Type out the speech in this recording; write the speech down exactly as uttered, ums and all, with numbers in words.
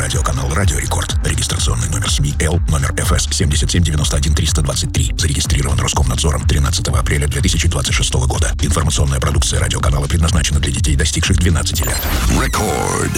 телерадиоканал «Радио Рекорд». Регистрационный номер СМИ Л, номер эф эс семь семь девять один три два три. Зарегистрирован Роскомнадзором тринадцатого апреля две тысячи двадцать шестого года. Информационная продукция радиоканала предназначена для детей, достигших двенадцати лет. Рекорд.